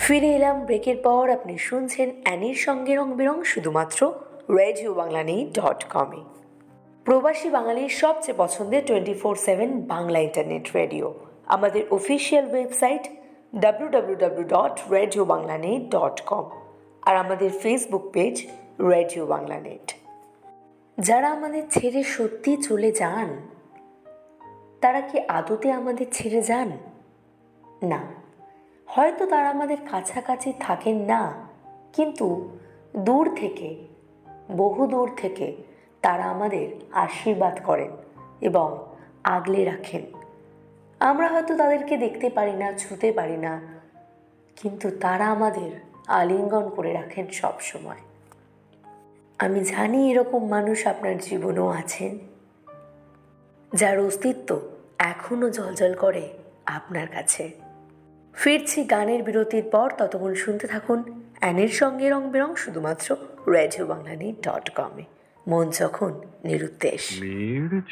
ফিরে এলাম ব্রেকের পর। আপনি শুনছেন অ্যানির সঙ্গে রং বেরং, শুধুমাত্র রেডিও বাংলা .com-এ। প্রবাসী বাঙালির সবচেয়ে পছন্দের 24/7 বাংলা ইন্টারনেট রেডিও। আমাদের অফিসিয়াল ওয়েবসাইট www.radiobanglanet.com আর আমাদের Facebook page radio Bangla net. যারা আমাদের ছেড়ে সত্যি চলে যান, তারা কি আদতে আমাদের ছেড়ে যান? না, হয়তো তারা আমাদের কাছাকাছি থাকেন না, কিন্তু দূর থেকে, বহু দূর থেকে তারা আমাদের আশীর্বাদ করেন এবং আগলে রাখেন। আমরা হয়তো তাদেরকে দেখতে পারি না, ছুঁতে পারি না, কিন্তু তারা আমাদের আলিঙ্গন করে রাখেন সব সময়। আমি জানি এরকম মানুষ আপনার জীবনেও আছেন, যার অস্তিত্ব এখনো জ্বলজ্বল করে আপনার কাছে। ফিরছি গানের বিরতির পর। ততক্ষণ শুনতে থাকুন অ্যানির সঙ্গে রং বেরং, শুধুমাত্র রেডিও বাংলা .com-এ। মন যখন নিরুদ্দেশ।